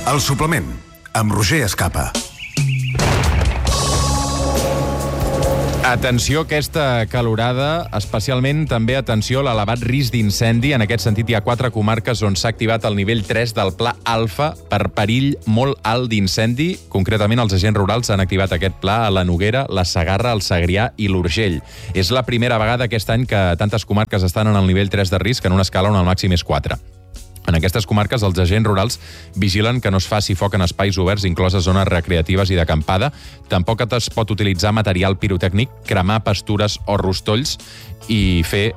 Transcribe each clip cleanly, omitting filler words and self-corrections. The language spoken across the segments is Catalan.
El suplement, amb Roger Escapa. Atenció a aquesta calorada, especialment també atenció a l'elevat risc d'incendi. En aquest sentit, hi ha 4 comarques on s'ha activat el nivell 3 del Pla Alfa per perill molt alt d'incendi. Concretament, els agents rurals han activat aquest pla a la Noguera, la Segarra, el Segrià i l'Urgell. És la primera vegada aquest any que tantes comarques estan en el nivell 3 de risc en una escala on el màxim és 4. En aquestes comarques, els agents rurals vigilen que no es faci foc en espais oberts, incloses zones recreatives i d'acampada. Tampoc es pot utilitzar material pirotècnic, cremar pastures o rostolls i fer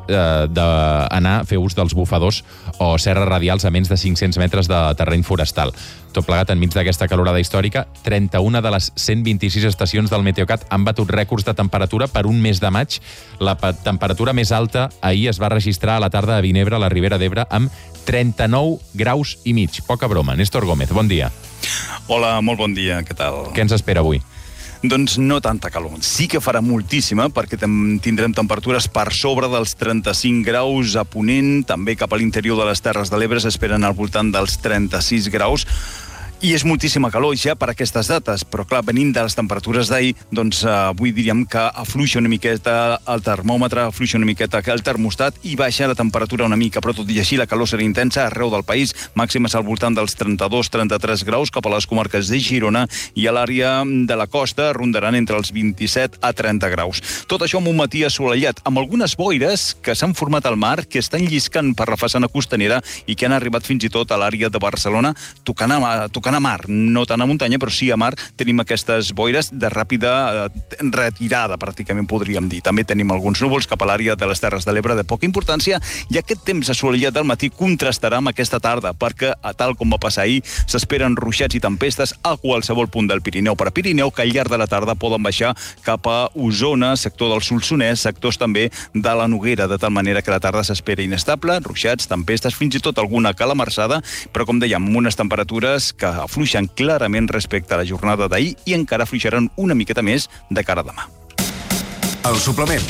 ús dels bufadors o serres radials a menys de 500 metres de terreny forestal. Tot plegat enmig d'aquesta calorada històrica, 31 de les 126 estacions del Meteocat han batut rècords de temperatura per un mes de maig. La temperatura més alta ahir es va registrar a la tarda a Vinebre, a la Ribera d'Ebre, amb 39 graus i mig. Poca broma. Néstor Gómez, bon dia. Hola, molt bon dia, què tal? Què ens espera avui? Doncs no tanta calor. Sí que farà moltíssima, perquè tindrem temperatures per sobre dels 35 graus a Ponent, també cap a l'interior de les Terres de l'Ebre s'esperen al voltant dels 36 graus. I és moltíssima calor ja per aquestes dates, però clar, venint de les temperatures d'ahir, doncs avui diríem que afluixa una miqueta el termòmetre, afluixa una miqueta el termostat i baixa la temperatura una mica, però tot i així la calor serà intensa arreu del país, màximes al voltant dels 32-33 graus cap a les comarques de Girona i a l'àrea de la costa rondaran entre els 27 a 30 graus. Tot això amb un matí assolellat, amb algunes boires que s'han format al mar, que estan lliscant per la façana costanera i que han arribat fins i tot a l'àrea de Barcelona, tocant a mar, no tant a muntanya, però sí a mar, tenim aquestes boires de ràpida retirada, pràcticament podríem dir. També tenim alguns núvols cap a l'àrea de les Terres de l'Ebre de poca importància, i aquest temps assolellat del matí contrastarà amb aquesta tarda, perquè, tal com va passar ahir, s'esperen ruixats i tempestes a qualsevol punt del Pirineu. Per a Pirineu, que al llarg de la tarda poden baixar cap a Osona, sector del Solsonès, sectors també de la Noguera, de tal manera que la tarda s'espera inestable, ruixats, tempestes, fins i tot alguna calamarsada, però com dèiem, amb unes temperatures que afluixen clarament respecte a la jornada d'ahir i encara afluixaran una miqueta més de cara a demà. El suplement.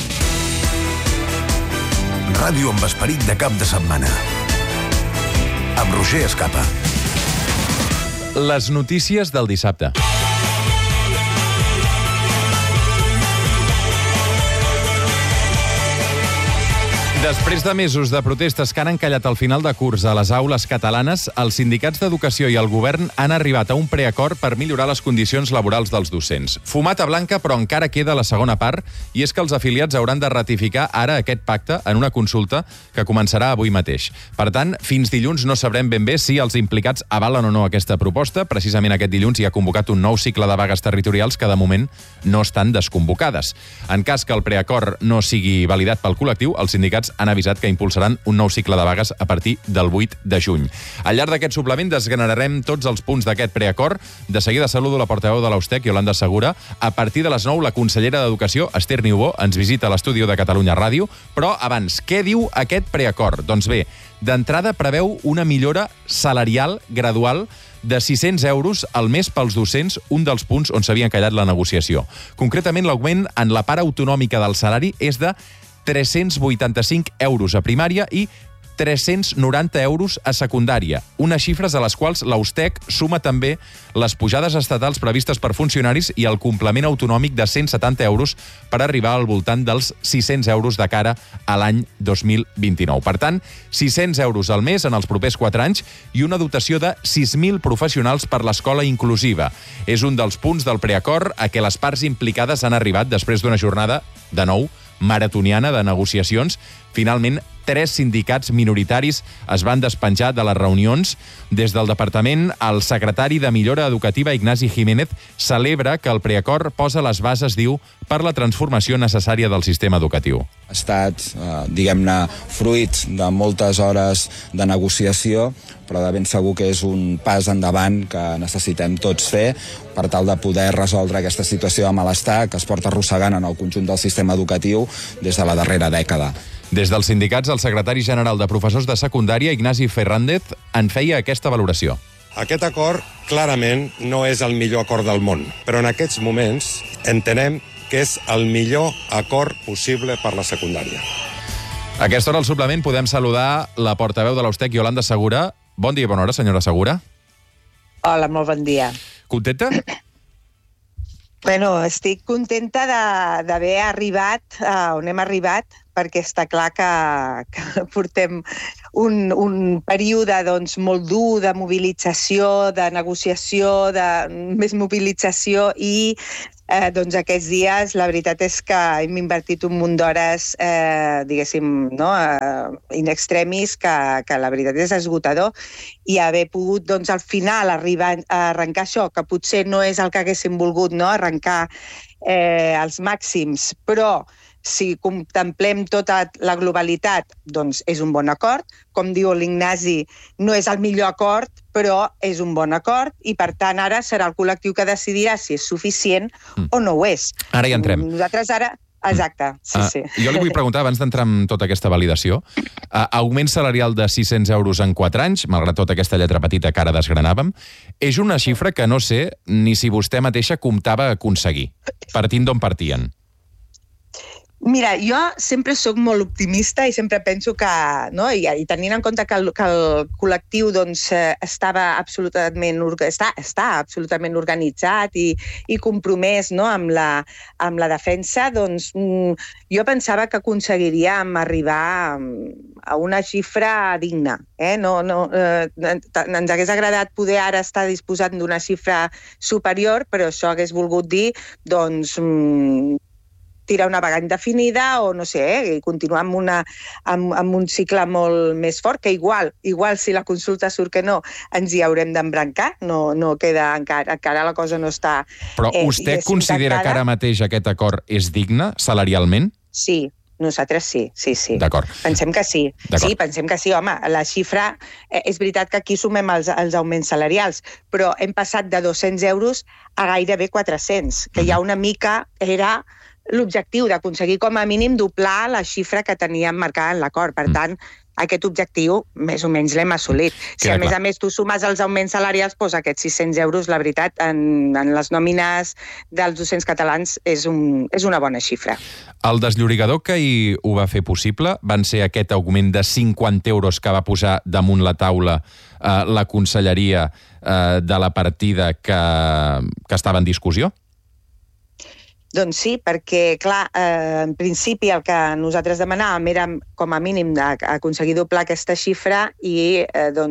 Ràdio amb esperit de cap de setmana. Amb Roger Escapa. Les notícies del dissabte. Després de mesos de protestes que han encallat al final de curs a les aules catalanes, els sindicats d'educació i el govern han arribat a un preacord per millorar les condicions laborals dels docents. Fumata blanca, però encara queda la segona part, i és que els afiliats hauran de ratificar ara aquest pacte en una consulta que començarà avui mateix. Per tant, fins dilluns no sabrem ben bé si els implicats avalen o no aquesta proposta. Precisament aquest dilluns hi ha convocat un nou cicle de vagues territorials que de moment no estan desconvocades. En cas que el preacord no sigui validat pel col·lectiu, els sindicats han avisat que impulsaran un nou cicle de vagues a partir del 8 de juny. Al llarg d'aquest suplement desgranarem tots els punts d'aquest preacord. De seguida saludo la portaveu de l'Austec, Iolanda Segura. A partir de les 9, la consellera d'Educació, Esther Niubó, ens visita a l'estudi de Catalunya Ràdio. Però abans, què diu aquest preacord? Doncs bé, d'entrada preveu una millora salarial gradual de 600 euros al mes pels docents, un dels punts on s'havia encallat la negociació. Concretament, l'augment en la part autonòmica del salari és de 385 euros a primària i 390 euros a secundària, unes xifres a les quals l'Austec suma també les pujades estatals previstes per funcionaris i el complement autonòmic de 170 euros per arribar al voltant dels 600 euros de cara a l'any 2029. Per tant, 600 euros al mes en els propers 4 anys i una dotació de 6.000 professionals per l'escola inclusiva. És un dels punts del preacord a què les parts implicades han arribat després d'una jornada, de nou, maratoniana de negociacions. Finalment, 3 sindicats minoritaris es van despenjar de les reunions. Des del departament, el secretari de Millora Educativa, Ignasi Jiménez, celebra que el preacord posa les bases, diu, per la transformació necessària del sistema educatiu. Ha estat, diguem-ne, fruit de moltes hores de negociació, però de ben segur que és un pas endavant que necessitem tots fer per tal de poder resoldre aquesta situació de malestar que es porta arrossegant en el conjunt del sistema educatiu des de la darrera dècada. Des dels sindicats, el secretari general de professors de secundària, Ignasi Fernández, en feia aquesta valoració. Aquest acord clarament no és el millor acord del món, però en aquests moments entenem que és el millor acord possible per la secundària. A aquesta hora, al suplement, podem saludar la portaveu de l'Austec, Iolanda Segura. Bon dia i bona hora, senyora Segura. Hola, molt bon dia. Contenta? Bueno, estic contenta d'haver arribat on hem arribat, perquè està clar que portem un període molt dur de mobilització, de negociació, de més mobilització i aquests dies la veritat és que hem invertit un munt d'hores, diguéssim, in extremis, que la veritat és esgotador, i haver pogut al final arribar a arrencar això, que potser no és el que haguéssim volgut, arrencar els màxims, però si contemplem tota la globalitat, doncs és un bon acord. Com diu l'Ignasi, no és el millor acord, però és un bon acord i, per tant, ara serà el col·lectiu que decidirà si és suficient o no ho és. Ara hi entrem. Nosaltres ara... Exacte, sí. Jo li vull preguntar, abans d'entrar en tota aquesta validació, augment salarial de 600 euros en 4 anys, malgrat tota aquesta lletra petita que ara desgranàvem, és una xifra que no sé ni si vostè mateixa comptava aconseguir, partint d'on partien. Mira, jo sempre sóc molt optimista i sempre penso que, i tenint en compte que el col·lectiu està absolutament organitzat i compromès amb la defensa, jo pensava que aconseguiríem arribar a una xifra digna. Ens hagués agradat poder ara estar disposant d'una xifra superior, però això hagués volgut dir, tirar una vaga indefinida o no sé, i continuar amb un cicle molt més fort, que igual si la consulta surt que no, ens hi haurem d'embrancar, no queda encara la cosa no està... Però vostè considera que ara mateix aquest acord és digne, salarialment? Sí, nosaltres sí. D'acord. Pensem que sí. Sí, pensem que sí, home. La xifra, és veritat que aquí sumem els augments salarials, però hem passat de 200 euros a gairebé 400, que ja una mica era l'objectiu d'aconseguir com a mínim doblar la xifra que teníem marcada en l'acord. Per tant, aquest objectiu més o menys l'hem assolit. Si a més tu sumes els augments salarials, doncs aquests 600 euros, la veritat, en les nòmines dels docents catalans és una bona xifra. El desllorigador que hi ho va fer possible van ser aquest augment de 50 euros que va posar damunt la taula la conselleria de la partida que estava en discussió? Doncs sí, perquè, clar, en principi el que nosaltres demanàvem era, com a mínim, aconseguir doblar aquesta xifra i,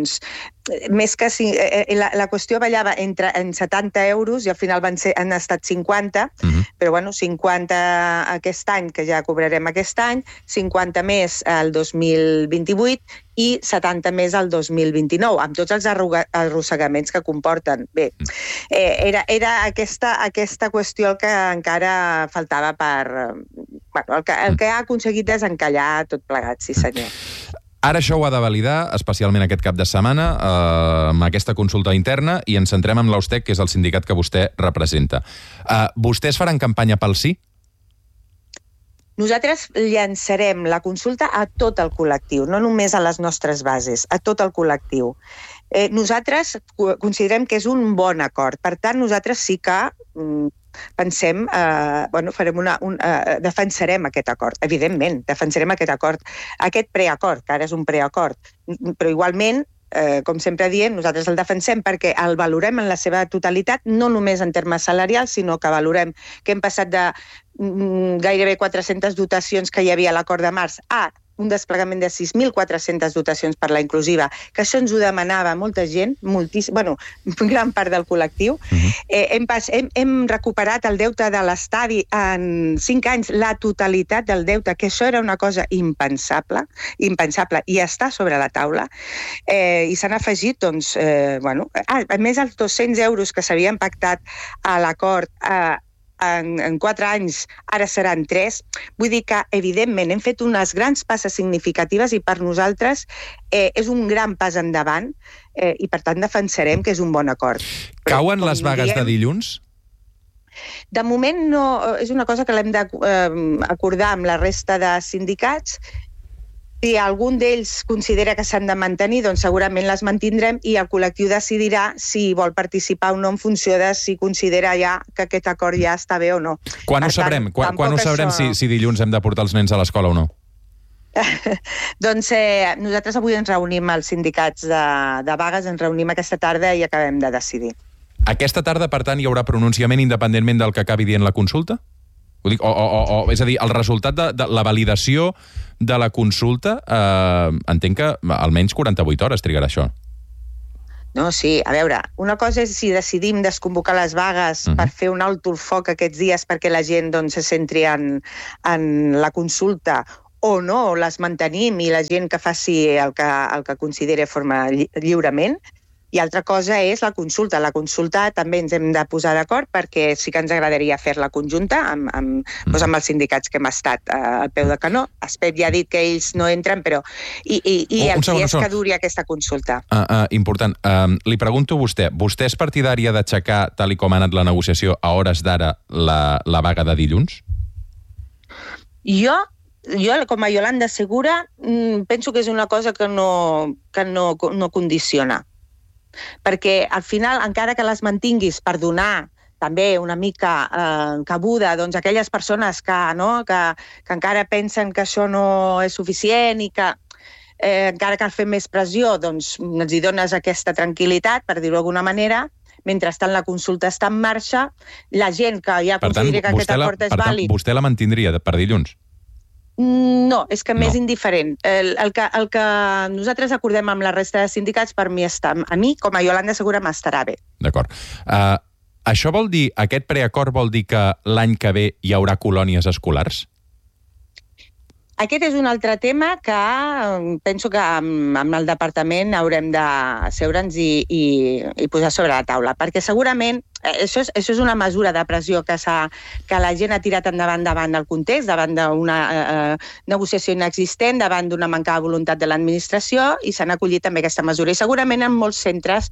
més que... La qüestió ballava en 70 euros i al final han estat 50, però, 50 aquest any, que ja cobrarem aquest any, 50 més el 2028 i 70 més el 2029, amb tots els arrossegaments que comporten. Bé, era aquesta qüestió el que encara faltava per... El que ha aconseguit desencallar tot plegat, sí senyor. Ara això ho ha de validar, especialment aquest cap de setmana, amb aquesta consulta interna, i ens centrem en l'Austec, que és el sindicat que vostè representa. Vostès faran campanya pel sí? Nosaltres llançarem la consulta a tot el col·lectiu, no només a les nostres bases, a tot el col·lectiu. Nosaltres considerem que és un bon acord. Per tant, nosaltres sí que pensem, defensarem aquest acord. Evidentment, defensarem aquest acord. Aquest preacord, que ara és un preacord. Però igualment, com sempre diem, nosaltres el defensem perquè el valorem en la seva totalitat, no només en termes salarials, sinó que valorem que hem passat de gairebé 400 dotacions que hi havia a l'acord de març a un desplegament de 6.400 dotacions per la inclusiva, que això ens ho demanava molta gent, gran part del col·lectiu. Hem recuperat el deute de l'estadi en 5 anys, la totalitat del deute, que això era una cosa impensable, i està sobre la taula. I s'han afegit, a més els 200 euros que s'havien pactat a l'acord en 4 anys, ara seran 3. Vull dir que, evidentment, hem fet unes grans passes significatives i per nosaltres és un gran pas endavant i, per tant, defensarem que és un bon acord. Cauen les vagues de dilluns? De moment no, és una cosa que l'hem d'acordar amb la resta de sindicats. Si algun d'ells considera que s'han de mantenir, doncs segurament les mantindrem i el col·lectiu decidirà si vol participar o no en funció de si considera ja que aquest acord ja està bé o no. Quan ho sabrem? Quan ho sabrem si dilluns hem de portar els nens a l'escola o no? Doncs nosaltres avui ens reunim als sindicats de vagues, ens reunim aquesta tarda i acabem de decidir. Aquesta tarda, per tant, hi haurà pronunciament independentment del que acabi dient la consulta? Ho dic, és a dir, el resultat de la validació de la consulta, entenc que almenys 48 hores trigarà això. No, sí, a veure, una cosa és si decidim desconvocar les vagues per fer un alto el foc aquests dies perquè la gent se centri en la consulta, o no, les mantenim i la gent que faci el que consideri forma lliurement. I altra cosa és la consulta. La consulta també ens hem de posar d'acord perquè sí que ens agradaria fer-la conjunta amb els sindicats que hem estat al peu de canó. Espep ja ha dit que ells no entren, però... I els dies que duri aquesta consulta. Important. Li pregunto a vostè. Vostè és partidària d'aixecar, tal i com ha anat la negociació, a hores d'ara la vaga de dilluns? Jo, com a Iolanda Segura, penso que és una cosa que no condiciona. Perquè al final, encara que les mantinguis per donar també una mica cabuda a aquelles persones que encara pensen que això no és suficient i que encara cal fer més pressió, doncs els hi dones aquesta tranquil·litat, per dir-ho d'alguna manera. Mentrestant la consulta està en marxa, la gent que ja consideri que aquest acord és vàlid... Per tant, vostè la mantindria per dilluns? No, és que m'és indiferent. El que nosaltres acordem amb la resta de sindicats, per mi a mi, com a Iolanda Segura, m'estarà bé. D'acord. Això vol dir, aquest preacord vol dir que l'any que ve hi haurà colònies escolars? Aquest és un altre tema que penso que amb el departament haurem de seure'ns i posar sobre la taula, perquè segurament això és una mesura de pressió que la gent ha tirat endavant davant del context, davant d'una negociació inexistent, davant d'una manca de voluntat de l'administració, i s'han acollit també aquesta mesura. I segurament en molts centres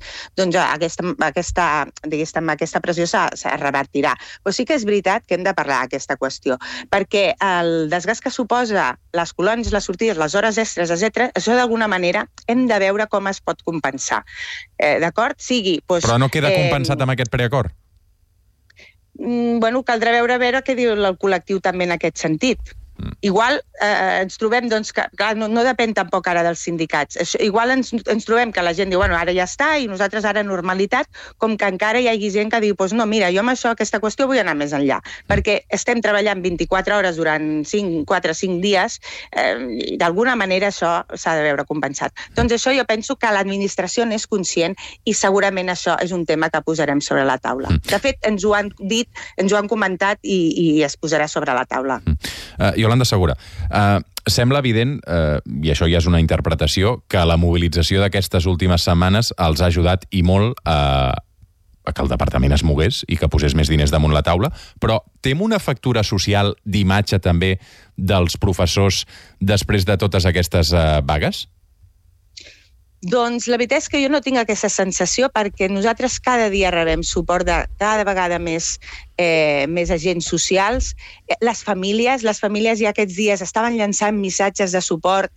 aquesta pressió se revertirà. Però sí que és veritat que hem de parlar d'aquesta qüestió, perquè el desgast que suposa les colònies, les sortides, les hores extres, etc., això d'alguna manera hem de veure com es pot compensar. D'acord? Però no queda compensat amb aquest preacord? Bueno, caldrà veure què diu el col·lectiu també en aquest sentit. Igual ens trobem, doncs, que no depèn tampoc ara dels sindicats. Igual ens trobem que la gent diu, bueno, ara ja està, i nosaltres ara normalitat, com que encara hi hagi gent que diu, doncs no, mira, jo amb això, aquesta qüestió vull anar més enllà, perquè estem treballant 24 hores durant 4 o 5 dies, i d'alguna manera això s'ha de veure compensat. Doncs això jo penso que l'administració n'és conscient i segurament això és un tema que posarem sobre la taula. De fet, ens ho han dit, ens ho han comentat i es posarà sobre la taula. Iolanda Segura, sembla evident, i això ja és una interpretació, que la mobilització d'aquestes últimes setmanes els ha ajudat i molt a que el departament es mogués i que posés més diners damunt la taula, però tem una factura social d'imatge també dels professors després de totes aquestes vagues? Doncs la veritat és que jo no tinc aquesta sensació, perquè nosaltres cada dia rebem suport de cada vegada més agents socials. Les famílies ja aquests dies estaven llançant missatges de suport,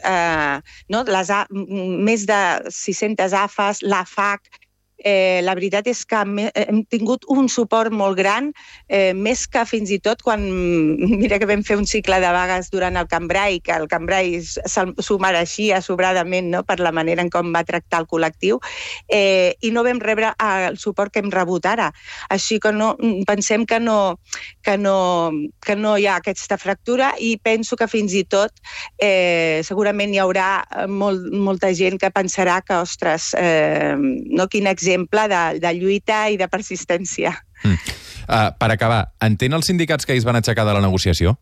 més de 600 AFAs, l'AFAC. La veritat és que hem tingut un suport molt gran, més que fins i tot quan, mira que vam fer un cicle de vagues durant el Cambrai, que el Cambrai s'ho mereixia sobradament, no?, per la manera en com va tractar el col·lectiu, i no vam rebre el suport que hem rebut ara. Així que pensem que no hi ha aquesta fractura, i penso que fins i tot segurament hi haurà molta gent que pensarà que, ostres, quin exemple de lluita i de persistència. Per acabar, entén els sindicats que ells van aixecar de la negociació?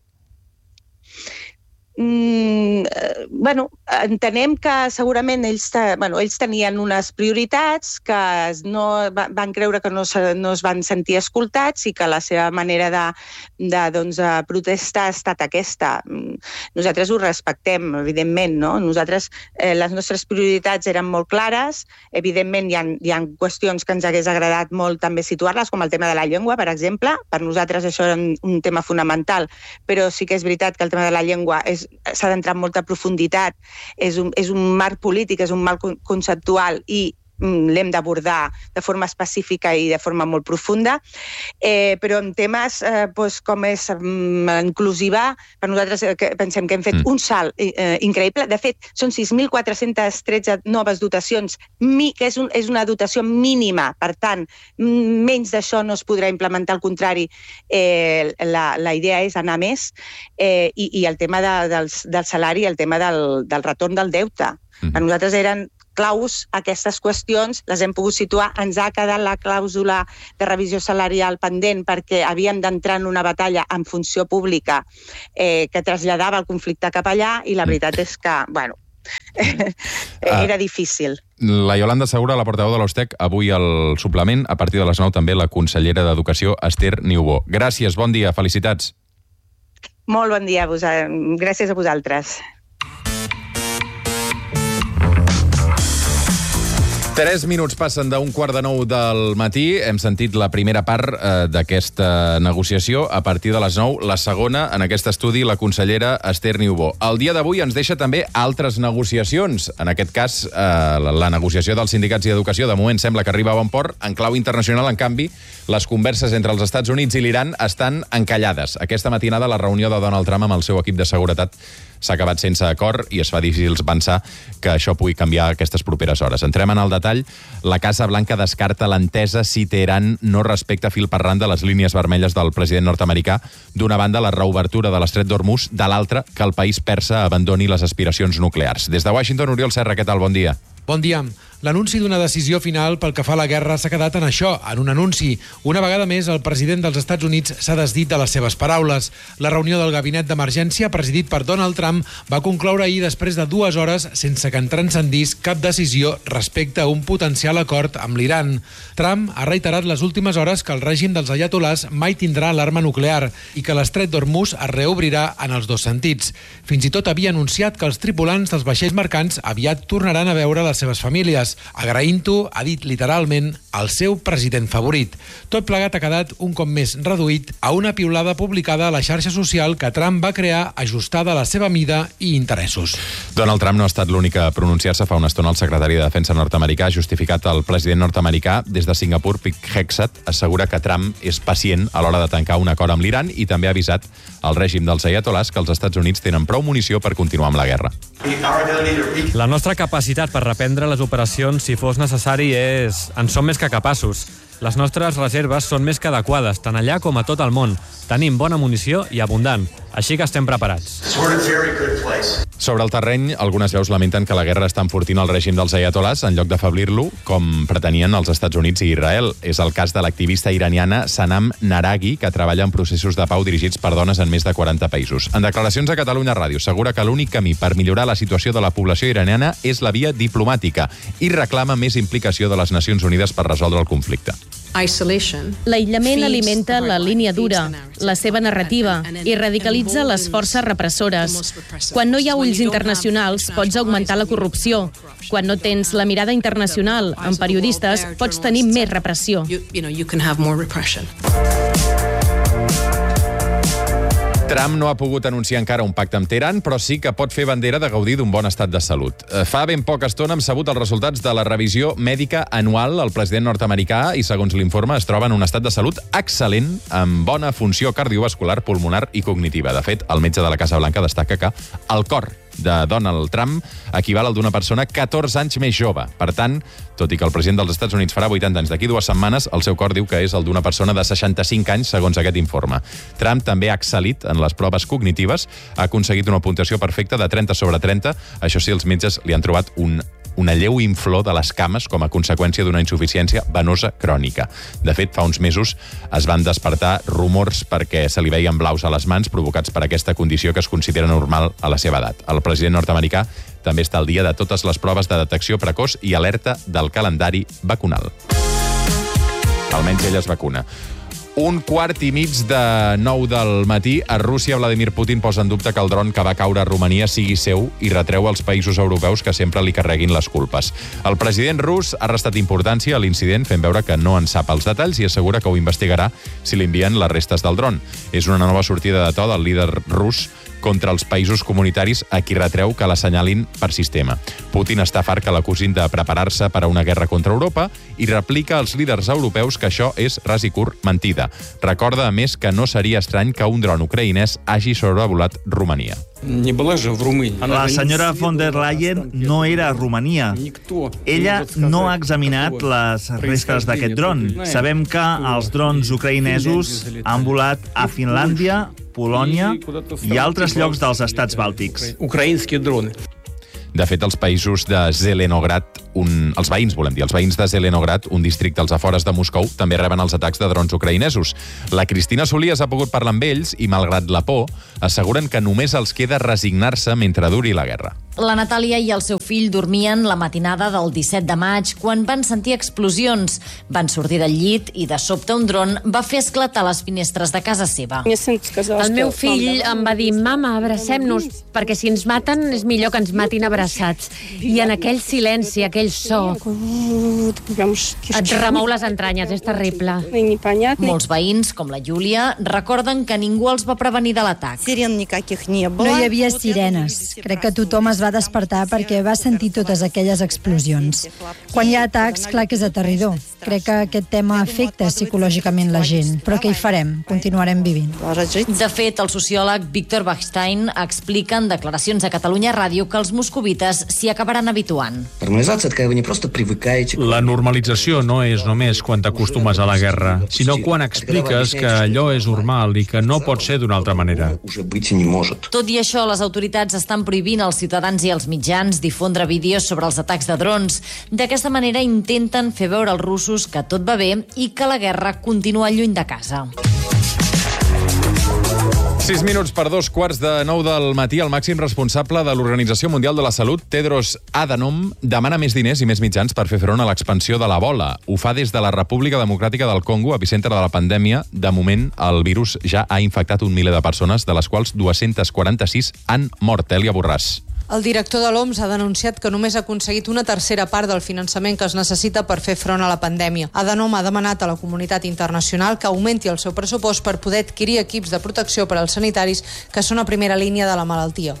Entenem que segurament ells tenien unes prioritats que van creure que no es van sentir escoltats i que la seva manera de protestar ha estat aquesta. Nosaltres ho respectem, evidentment, no? Les nostres prioritats eren molt clares. Evidentment, hi ha qüestions que ens hagués agradat molt també situar-les, com el tema de la llengua, per exemple. Per nosaltres això era un tema fonamental, però sí que és veritat que el tema de la llengua s'ha d'entrar en molta profunditat, és un marc polític, és un marc conceptual, i l'hem d'abordar de forma específica i de forma molt profunda, però en temes com és inclusiva, per nosaltres pensem que hem fet un salt increïble. De fet, són 6.413 noves dotacions, que és una dotació mínima, per tant, menys d'això no es podrà implementar, al contrari, la idea és anar més, i el tema del salari, el tema del retorn del deute. Per nosaltres eren claus aquestes qüestions, les hem pogut situar, ens ha quedat la clàusula de revisió salarial pendent perquè havíem d'entrar en una batalla en funció pública que traslladava el conflicte cap allà, i la veritat és que, era difícil. La Iolanda Segura, la portaveu de l'Ostec, avui al suplement, a partir de les 9 també la consellera d'Educació, Esther Niubó. Gràcies, bon dia, felicitats. Molt bon dia, gràcies a vosaltres. 3 minuts passen d'un 8:45 del matí. Hem sentit la primera part d'aquesta negociació. A partir de les 9, la segona, en aquest estudi, la consellera Esther Niubó. El dia d'avui ens deixa també altres negociacions. En aquest cas, la negociació dels sindicats i educació, de moment sembla que arriba a bon port. En clau internacional, en canvi, les converses entre els Estats Units i l'Iran estan encallades. Aquesta matinada, la reunió de Donald Trump amb el seu equip de seguretat s'ha acabat sense acord i es fa difícil pensar que això pugui canviar aquestes properes hores. Entrem en el detall. La Casa Blanca descarta l'entesa si Teheran no respecta fil per randa les línies vermelles del president nord-americà. D'una banda, la reobertura de l'estret d'Hormuz, de l'altra, que el país persa abandoni les aspiracions nuclears. Des de Washington, Oriol Serra, què tal? Bon dia. Bon dia. L'anunci d'una decisió final pel que fa a la guerra s'ha quedat en això, en un anunci. Una vegada més, el president dels Estats Units s'ha desdit de les seves paraules. La reunió del gabinet d'emergència, presidit per Donald Trump, va concloure ahir després de 2 hores sense que en transcendís cap decisió respecte a un potencial acord amb l'Iran. Trump ha reiterat les últimes hores que el règim dels ayatolars mai tindrà l'arma nuclear i que l'estret d'Hormuz es reobrirà en els dos sentits. Fins i tot havia anunciat que els tripulants dels vaixells mercants aviat tornaran a veure les seves famílies. Agraint-ho, ha dit literalment, el seu president favorit. Tot plegat ha quedat un cop més reduït a una piulada publicada a la xarxa social que Trump va crear ajustada a la seva mida i interessos. Donald Trump no ha estat l'únic a pronunciar-se. Fa una estona el secretari de Defensa nord-americà ha justificat el president nord-americà. Des de Singapur, Pete Hegseth assegura que Trump és pacient a l'hora de tancar un acord amb l'Iran i també ha avisat al règim dels ayatolars que els Estats Units tenen prou munició per continuar amb la guerra. La nostra capacitat per reprendre les operacions, si fos necessari, en som més que capaços. Les nostres reserves són més que adequades, tant allà com a tot el món. Tenim bona munició i abundant, així que estem preparats. Sobre el terreny, algunes veus lamenten que la guerra està enfortint el règim dels ayatolars en lloc d'afeblir-lo, com pretenien els Estats Units i Israel. És el cas de l'activista iraniana Sanam Naraghi, que treballa en processos de pau dirigits per dones en més de 40 països. En declaracions a Catalunya Ràdio, assegura que l'únic camí per millorar la situació de la població iraniana és la via diplomàtica i reclama més implicació de les Nacions Unides per resoldre el conflicte. L'aïllament alimenta la línia dura, la seva narrativa, i radicalitza les forces repressores. Quan no hi ha ulls internacionals, pots augmentar la corrupció. Quan no tens la mirada internacional en periodistes, pots tenir més repressió. Trump no ha pogut anunciar encara un pacte amb Teheran, però sí que pot fer bandera de gaudir d'un bon estat de salut. Fa ben poca estona hem sabut els resultats de la revisió mèdica anual al president nord-americà i, segons l'informe, es troba en un estat de salut excel·lent, amb bona funció cardiovascular, pulmonar i cognitiva. De fet, el metge de la Casa Blanca destaca que el cor de Donald Trump equival al d'una persona 14 anys més jove. Per tant, tot i que el president dels Estats Units farà 80 anys d'aquí 2 setmanes, el seu cor diu que és el d'una persona de 65 anys, segons aquest informe. Trump també ha excel·lit en les proves cognitives, ha aconseguit una puntuació perfecta de 30 sobre 30. Això sí, els metges li han trobat una lleu inflor de les cames com a conseqüència d'una insuficiència venosa crònica. De fet, fa uns mesos es van despertar rumors perquè se li veien blaus a les mans provocats per aquesta condició que es considera normal a la seva edat. El president nord-americà també està al dia de totes les proves de detecció precoç i alerta del calendari vacunal. Almenys ell es vacuna. 8:45 del matí, a Rússia, Vladimir Putin posa en dubte que el dron que va caure a Romania sigui seu i retreu als països europeus que sempre li carreguin les culpes. El president rus ha restat importància a l'incident, fent veure que no en sap els detalls i assegura que ho investigarà si li envien les restes del dron. És una nova sortida de to del líder rus contra els països comunitaris a qui retreu que l'assenyalin per sistema. Putin està fart que l'acusin de preparar-se per a una guerra contra Europa i replica als líders europeus que això és ras i curt mentida. Recorda, a més, que no seria estrany que un dron ucraïnès hagi sobrevolat Romania. La senyora von der Leyen no era a Romania. Ella no ha examinat les restes d'aquest dron. Sabem que els drons ucraïnesos han volat a Finlàndia, Polònia i altres llocs dels estats bàltics. De fet, els països de Zelenograd, els veïns de Zelenograd, un districte als afores de Moscou, també reben els atacs de drons ucraïnesos. La Cristina Solies ha pogut parlar amb ells i, malgrat la por, asseguren que només els queda resignar-se mentre duri la guerra. La Natàlia i el seu fill dormien la matinada del 17 de maig quan van sentir explosions. Van sortir del llit i de sobte un dron va fer esclatar les finestres de casa seva. El meu fill em va dir: mama, abracem-nos, perquè si ens maten és millor que ens matin abraçats. I en aquell silenci, aquell so, et remou les entranyes, és terrible. Molts veïns, com la Júlia, recorden que ningú els va prevenir de l'atac. No hi havia sirenes. Crec que tothom es va despertar perquè va sentir totes aquelles explosions. Quan hi ha atacs, clar que és aterridor. Crec que aquest tema afecta psicològicament la gent, però què hi farem? Continuarem vivint. De fet, el sociòleg Víctor Bachstein explica en declaracions a Catalunya Ràdio que els moscovites s'hi acabaran habituant. La normalització no és només quan t'acostumes a la guerra, sinó quan expliques que allò és normal i que no pot ser d'una altra manera. Tot i això, les autoritats estan prohibint als ciutadans i als mitjans difondre vídeos sobre els atacs de drons. D'aquesta manera intenten fer veure als russos que tot va bé i que la guerra continua lluny de casa. 6 minuts per 2:15 del matí, el màxim responsable de l'Organització Mundial de la Salut, Tedros Adhanom, demana més diners i més mitjans per fer front a l'expansió de l'Ebola. Ho fa des de la República Democràtica del Congo, epicentre de la pandèmia. De moment, el virus ja ha infectat 1 miler de persones, de les quals 246 han mort. Elia Borràs. El director de l'OMS ha denunciat que només ha aconseguit una tercera part del finançament que es necessita per fer front a la pandèmia. Adhanom ha demanat a la comunitat internacional que augmenti el seu pressupost per poder adquirir equips de protecció per als sanitaris que són a primera línia de la malaltia.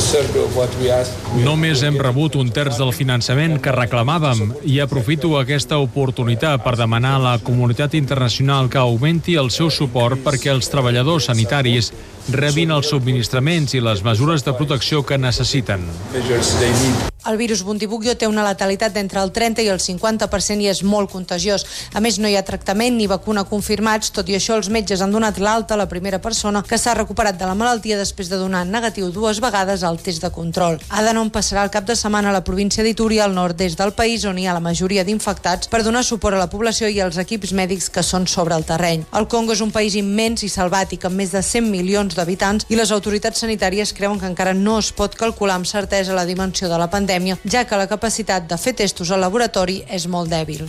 Només hem rebut 1/3 del finançament que reclamàvem i aprofito aquesta oportunitat per demanar a la comunitat internacional que augmenti el seu suport perquè els treballadors sanitaris rebin els subministraments i les mesures de protecció que necessiten. El virus Bundibugyo té una letalitat d'entre el 30 i el 50% i és molt contagiós. A més, no hi ha tractament ni vacuna confirmats. Tot i això, els metges han donat l'alta a la primera persona que s'ha recuperat de la malaltia després de donar negatiu 2 vegades al test de control. Adhanom passarà el cap de setmana a la província d'Ituri, al nord-est del país, on hi ha la majoria d'infectats, per donar suport a la població i als equips mèdics que són sobre el terreny. El Congo és un país immens i selvàtic, amb més de 100 milions d'habitants, i les autoritats sanitàries creuen que encara no es pot calcular amb certesa la dimensió de la pandèmia, ja que la capacitat de fer testos al laboratori és molt dèbil.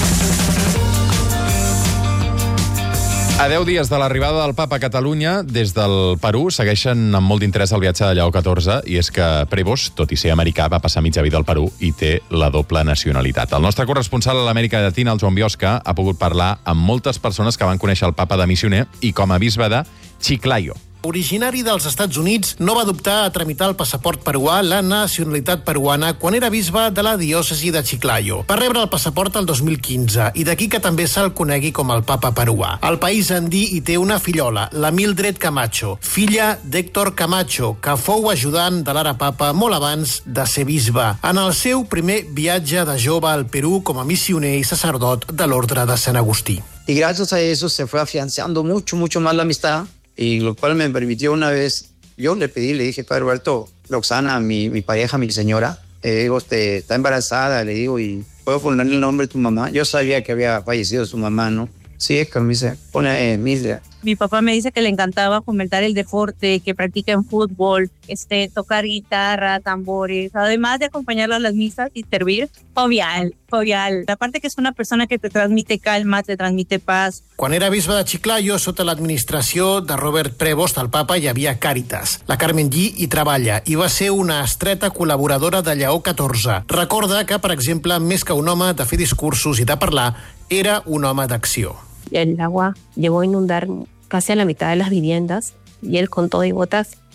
A 10 dies de l'arribada del papa a Catalunya, des del Perú segueixen amb molt d'interès el viatge de Lleó XIV, i és que Prevost, tot i ser americà, va passar mitja vida al Perú i té la doble nacionalitat. El nostre corresponsal a l'Amèrica Llatina, el Joan Biosca, ha pogut parlar amb moltes persones que van conèixer el papa de missioner i com a bisbe de Chiclayo. Originari dels Estats Units, no va dubtar a tramitar el passaport peruà, la nacionalitat peruana, quan era bisbe de la diòcesi de Chiclayo. Va rebre el passaport el 2015 i d'aquí que també se'l conegui com el papa peruà. Al país andí hi té una fillola, la Mildred Camacho, filla d'Héctor Camacho, que fou ajudant de l'ara papa molt abans de ser bisbe. En el seu primer viatge de jove al Perú com a missioner i sacerdot de l'Ordre de Sant Agustí. Y gracias a eso se fue afianzando mucho más la amistad, y lo cual me permitió una vez, yo le dije, Padre Roberto, Roxana, mi pareja, mi señora, digo, está embarazada, le digo, y ¿puedo ponerle el nombre de tu mamá? Yo sabía que había fallecido su mamá, ¿no? Sí, es que me dice, pone Mildred. Mi papá me dice que le encantaba fomentar el deporte, que practiquen fútbol, tocar guitarra, tambores, además de acompañarlo a las misas y servir, jovial. Aparte que es una persona que te transmite calma, te transmite paz. Quan era bisbe de Chiclayo, sota l'administració de Robert Prevost, el papa, hi havia Càritas. La Carmen Gí hi treballa i va ser una estreta col·laboradora de Lleó XIV. Recorda que, per exemple, més que un home de fer discursos i de parlar, era un home d'acció. El agua llegó a inundar casi a la mitad de las viviendas y él con todo y botas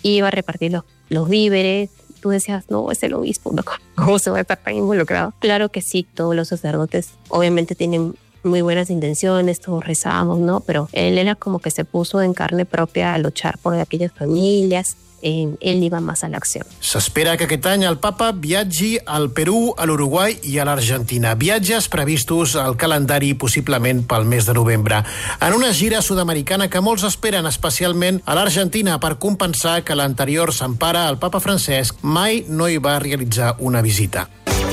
iba a repartir los víveres. Tú decías, no, es el obispo, ¿cómo se va a estar tan involucrado? Claro que sí, todos los sacerdotes obviamente tienen muy buenas intenciones, todos rezamos, ¿no? Pero él era como que se puso en carne propia a luchar por aquellas familias. Él iba más a l'acció. S'espera que aquest any el papa viatgi al Perú, a l'Uruguai i a l'Argentina. Viatges previstos al calendari possiblement pel mes de novembre. En una gira sud-americana que molts esperen, especialment a l'Argentina, per compensar que l'anterior Sant Pare, el papa Francesc, mai no hi va realitzar una visita.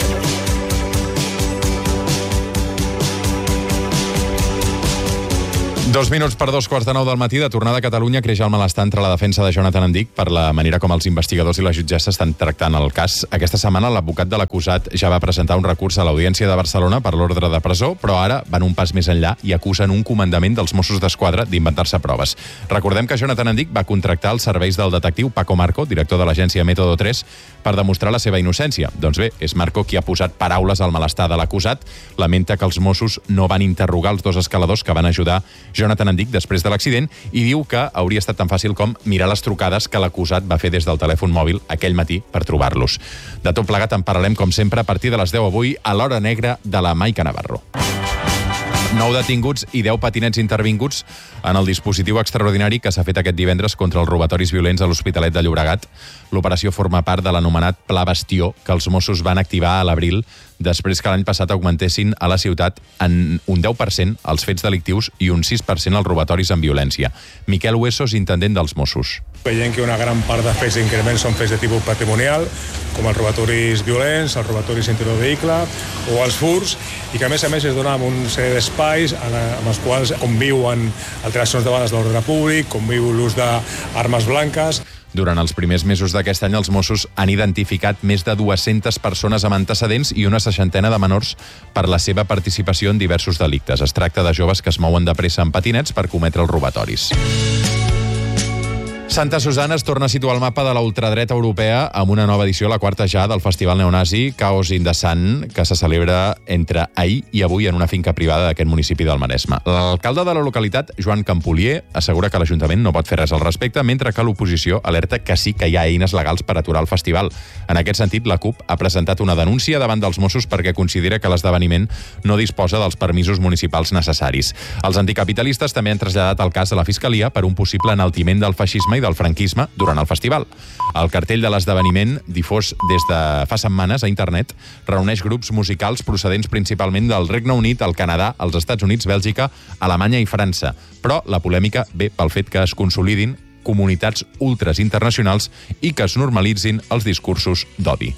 2 minuts per 2:15 del matí, de tornada a Catalunya, creix el malestar entre la defensa de Jonathan Endic per la manera com els investigadors i la jutgessa estan tractant el cas. Aquesta setmana l'advocat de l'acusat ja va presentar un recurs a l'Audiència de Barcelona per l'ordre de presó, però ara van un pas més enllà i acusen un comandament dels Mossos d'Esquadra d'inventar-se proves. Recordem que Jonathan Endic va contractar els serveis del detectiu Paco Marco, director de l'agència Método 3, per demostrar la seva innocència. Doncs bé, és Marco qui ha posat paraules al malestar de l'acusat. Lamenta que els Mossos no van interrogar els 2 escaladors que van ajudar Jonathan Endic després de l'accident i diu que hauria estat tan fàcil com mirar les trucades que l'acusat va fer des del telèfon mòbil aquell matí per trobar-los. De tot plegat en parlarem, com sempre, a partir de les 10 avui a l'Hora Negra de la Maica Navarro. 9 detinguts i 10 patinets intervinguts en el dispositiu extraordinari que s'ha fet aquest divendres contra els robatoris violents a l'Hospitalet de Llobregat. L'operació forma part de l'anomenat Pla Bastió, que els Mossos van activar a l'abril després que l'any passat augmentessin a la ciutat en un 10% els fets delictius i un 6% els robatoris amb violència. Miquel Huesos, intendent dels Mossos. Veiem que una gran part de fets d'increment són fets de tipus patrimonial, com els robatoris violents, els robatoris interior de vehicle o els furts, i que a més es dona un sèrie d'espais amb els quals conviuen alteracions de bales d'ordre públic, conviu l'ús d'armes blanques. Durant els primers mesos d'aquest any, els Mossos han identificat més de 200 persones amb antecedents i una 60 de menors per la seva participació en diversos delictes. Es tracta de joves que es mouen de pressa en patinets per cometre els robatoris. Santa Susana es torna a situar al mapa de la ultradreta europea amb una nova edició, la 4ª ja, del festival neonazi Chaos in the Sun, que se celebra entre ahir i avui en una finca privada d'aquest municipi del Maresme. L'alcalde de la localitat, Joan Campolier, assegura que l'Ajuntament no pot fer res al respecte, mentre que l'oposició alerta que sí que hi ha eines legals per aturar el festival. En aquest sentit, la CUP ha presentat una denúncia davant dels Mossos perquè considera que l'esdeveniment no disposa dels permisos municipals necessaris. Els anticapitalistes també han traslladat el cas a la Fiscalia per un possible enaltiment del feixisme i del franquisme durant el festival. El cartell de l'esdeveniment, difós des de fa setmanes a internet, reuneix grups musicals procedents principalment del Regne Unit, el Canadà, els Estats Units, Bèlgica, Alemanya i França. Però la polèmica ve pel fet que es consolidin comunitats ultres internacionals i que es normalitzin els discursos d'odi.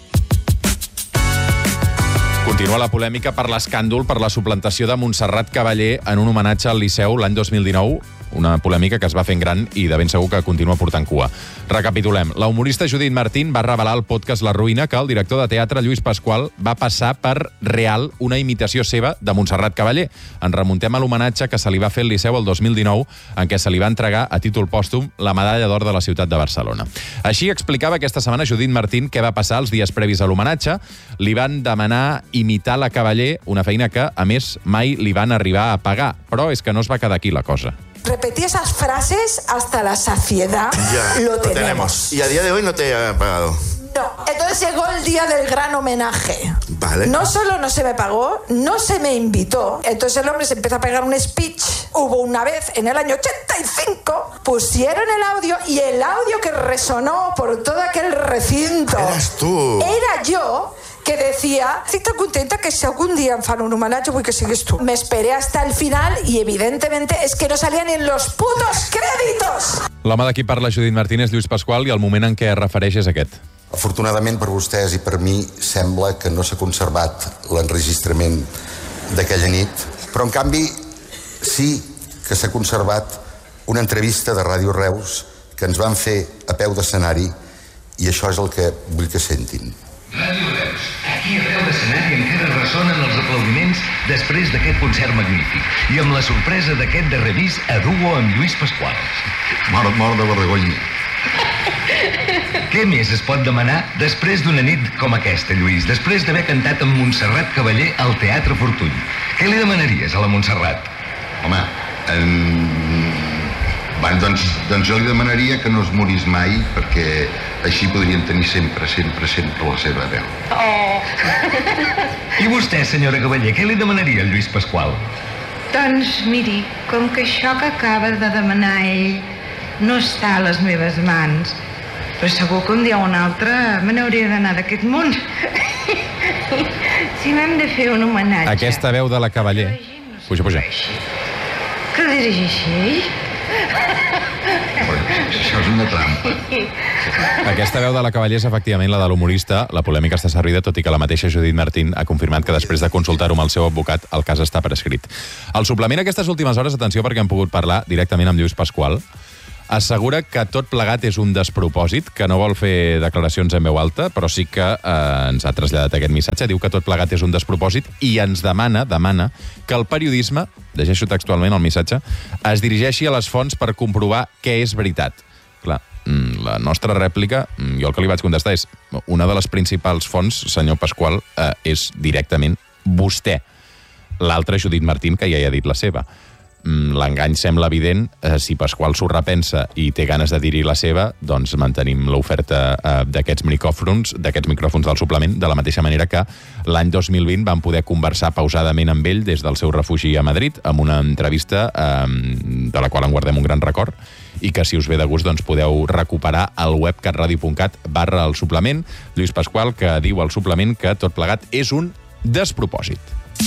Continua la polèmica per l'escàndol per la suplantació de Montserrat Cavaller en un homenatge al Liceu l'any 2019, una polèmica que es va fent gran i de ben segur que continua portant cua. Recapitulem. La humorista Judit Martín va revelar al podcast La Ruïna que el director de teatre Lluís Pasqual va passar per real una imitació seva de Montserrat Cavaller. En remuntem a l'homenatge que se li va fer al Liceu el 2019, en què se li va entregar a títol pòstum la medalla d'or de la ciutat de Barcelona. Així explicava aquesta setmana Judit Martín què va passar els dies previs a l'homenatge. Li van demanar imitar la Cavaller, una feina que, a més, mai li van arribar a pagar. Però és que no es va quedar aquí la cosa. Repetí esas frases hasta la saciedad. Ya, lo tenemos. Y a día de hoy no te ha pagado. No. Entonces llegó el día del gran homenaje. Vale. No solo no se me pagó, no se me invitó. Entonces el hombre se empezó a pegar un speech. Hubo una vez, en el año 85, pusieron el audio y el audio que resonó por todo aquel recinto. Eras tú. Era yo, que decía, estic tan contenta que si algún día em fan un homenatge vull que sigues tu. Me esperé hasta el final y evidentemente es que no salían en los putos créditos. L'home d'aquí parla, Judit Martín, és Lluís Pasqual, i el moment en què es refereix és aquest. Afortunadament per vostès i per mi sembla que no s'ha conservat l'enregistrament d'aquella nit, però en canvi sí que s'ha conservat una entrevista de Ràdio Reus que ens van fer a peu d'escenari i això és el que vull que sentin. Ràdio Reus, aquí a peu d'escenari encara ressonen els aplaudiments després d'aquest concert magnífic i amb la sorpresa d'aquest darrer vis a duo amb Lluís Pasqual. Mort de vergonya. Què més es pot demanar després d'una nit com aquesta, Lluís? Després d'haver cantat amb Montserrat Cavaller al Teatre Fortuny. Què li demanaries a la Montserrat? Home, Doncs jo li demanaria que no es morís mai, perquè així podrien tenir sempre la seva veu. I vostè, senyora Cavaller, què li demanaria al Lluís Pasqual? Doncs miri, com que això que acaba de demanar ell no està a les meves mans, però segur que un dia o un altre me n'hauria d'anar d'aquest món. Si m'hem de fer un homenatge... Aquesta veu de la Cavaller... Puja. Que dirigeixi ell? Això és una trampa. Aquesta veu de la Cavaller és efectivament la de l'humorista. La polèmica està servida, tot i que la mateixa Judit Martín ha confirmat que després de consultar-ho amb el seu advocat, el cas està prescrit. El suplement aquestes últimes hores, atenció, perquè hem pogut parlar directament amb Lluís Pasqual, assegura que tot plegat és un despropòsit, que no vol fer declaracions en veu alta, però sí que ens ha traslladat aquest missatge. Diu que tot plegat és un despropòsit i ens demana que el periodisme, llegeixo textualment el missatge, es dirigeixi a les fonts per comprovar què és veritat. Clar, la nostra rèplica, jo el que li vaig contestar és una de les principals fonts, senyor Pasqual, és directament vostè. L'altra, Judit Martín, que ja hi ha dit la seva. L'engany sembla evident. Si Pasqual s'ho repensa i té ganes de dir-hi la seva, doncs mantenim l'oferta d'aquests micròfons del suplement, de la mateixa manera que l'any 2020 vam poder conversar pausadament amb ell des del seu refugi a Madrid, amb una entrevista de la qual en guardem un gran record, i que si us ve de gust doncs podeu recuperar al web catradio.cat/el suplement. Lluís Pasqual, que diu al suplement que tot plegat és un despropòsit.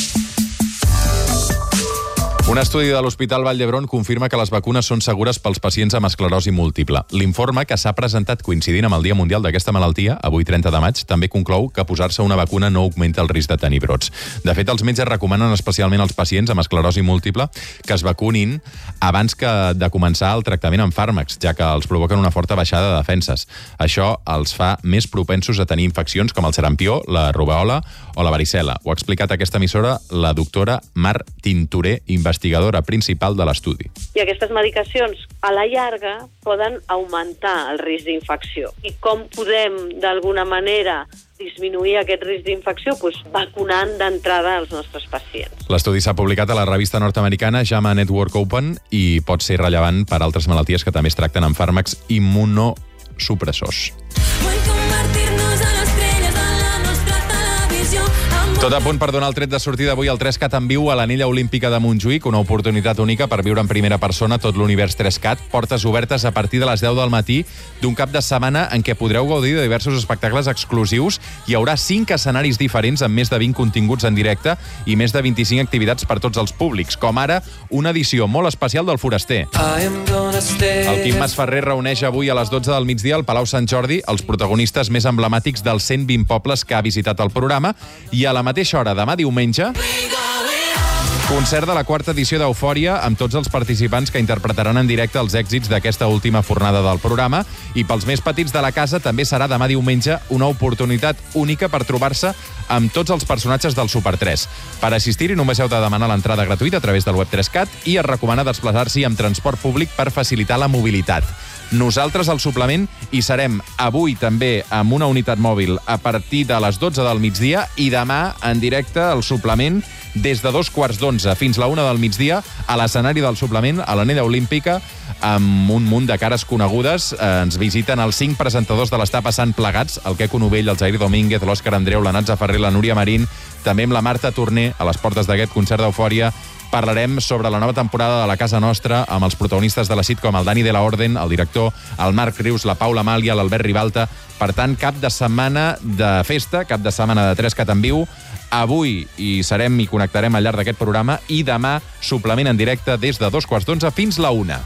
Un estudi de l'Hospital Vall d'Hebron confirma que les vacunes són segures pels pacients amb esclerosi múltiple. L'informe, que s'ha presentat coincidint amb el Dia Mundial d'aquesta malaltia, avui 30 de maig, també conclou que posar-se una vacuna no augmenta el risc de tenir brots. De fet, els metges recomanen especialment als pacients amb esclerosi múltiple que es vacunin abans de començar el tractament amb fàrmacs, ja que els provoquen una forta baixada de defenses. Això els fa més propensos a tenir infeccions com el sarampió, la rubèola o la varicel·la. Ho ha explicat a aquesta emissora la doctora Mar Tintoré, investigadora principal de l'estudi. I aquestes medicacions, a la llarga, poden augmentar el risc d'infecció. I com podem, d'alguna manera, disminuir aquest risc d'infecció? Vacunant d'entrada els nostres pacients. L'estudi s'ha publicat a la revista nord-americana JAMA Network Open i pot ser rellevant per altres malalties que també es tracten amb fàrmacs immunosupressors. Tot a punt per donar el tret de sortida avui al 3CAT en viu a l'Anella Olímpica de Montjuïc, una oportunitat única per viure en primera persona tot l'univers 3CAT. Portes obertes a partir de les 10 del matí d'un cap de setmana en què podreu gaudir de diversos espectacles exclusius. Hi haurà 5 escenaris diferents amb més de 20 continguts en directe i més de 25 activitats per tots els públics, com ara una edició molt especial del Foraster. El Quim Masferrer reuneix avui a les 12 del migdia al Palau Sant Jordi els protagonistes més emblemàtics dels 120 pobles que ha visitat el programa, i a la mateixa hora, demà diumenge, concert de la 4ª edició d'Eufòria amb tots els participants que interpretaran en directe els èxits d'aquesta última fornada del programa. I pels més petits de la casa també serà demà diumenge una oportunitat única per trobar-se amb tots els personatges del Super 3. Per assistir-hi només heu de demanar l'entrada gratuïta a través del web 3CAT i es recomana desplaçar-s'hi amb transport públic per facilitar la mobilitat. Nosaltres, al suplement, hi serem avui també amb una unitat mòbil a partir de les 12 del migdia i demà en directe al suplement des de 11:15 fins la 1 del migdia a l'escenari del suplement a l'Anella Olímpica amb un munt de cares conegudes. Ens visiten els 5 presentadors de l'Està passant plegats, el Queco Novell, el Jair Domínguez, l'Òscar Andreu, la Natza Ferrer, la Núria Marín, també amb la Marta Torner a les portes d'aquest concert d'Eufòria. Parlarem sobre la nova temporada de La Casa Nostra amb els protagonistes de la sitcom, el Dani de la Orden, el director, el Marc Rius, la Paula Amàlia, l'Albert Ribalta. Per tant, cap de setmana de festa, cap de setmana de 3CAT en viu. Avui hi serem i connectarem al llarg d'aquest programa i demà suplement en directe des de 11:15 fins la 1.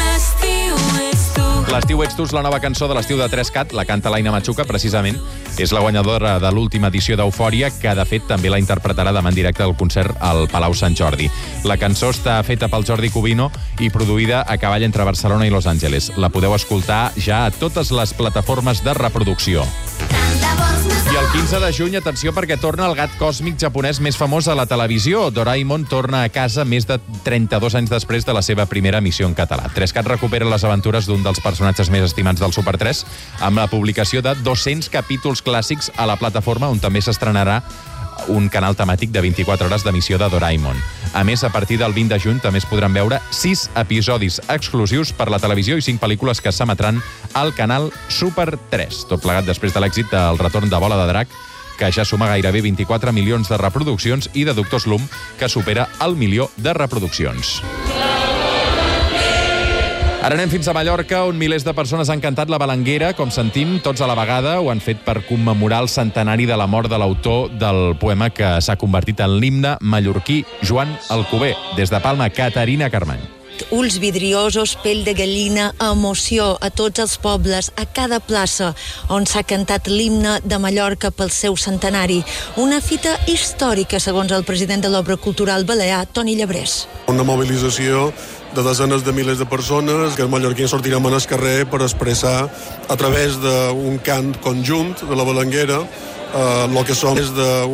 L'estiu ets tu és la nova cançó de l'estiu de 3CAT, la canta l'Aina Machuca, precisament. És la guanyadora de l'última edició d'Eufòria, que de fet també la interpretarà demà en directe al concert al Palau Sant Jordi. La cançó està feta pel Jordi Cubino i produïda a cavall entre Barcelona i Los Angeles. La podeu escoltar ja a totes les plataformes de reproducció. I el 15 de juny, atenció, perquè torna el gat còsmic japonès més famós a la televisió. Doraemon torna a casa més de 32 anys després de la seva primera emissió en català. 3CAT recupera les aventures d'un dels personatges més estimats del Super 3 amb la publicació de 200 capítols clàssics a la plataforma, on també s'estrenarà un canal temàtic de 24 hores d'emissió de Doraemon. A més, a partir del 20 de juny també es podran veure 6 episodis exclusius per la televisió i 5 pel·lícules que s'emetran al canal Super 3. Tot plegat després de l'èxit del retorn de Bola de Drac, que ja suma gairebé 24 milions de reproduccions, i de Doctor Slump, que supera el 1 milió de reproduccions. Ara anem fins a Mallorca, on milers de persones han cantat la Balanguera, com sentim, tots a la vegada. Ho han fet per commemorar el centenari de la mort de l'autor del poema que s'ha convertit en l'himne mallorquí, Joan Alcover. Des de Palma, Caterina Carmany. Ulls vidriosos, pell de gallina, emoció a tots els pobles, a cada plaça on s'ha cantat l'himne de Mallorca pel seu centenari. Una fita històrica, segons el president de l'Obra Cultural Balear, Toni Llebrés. Una mobilització de desenes de milers de persones que els mallorquins sortirem al carrer per expressar a través d'un cant conjunt de la Balanguera el que som és de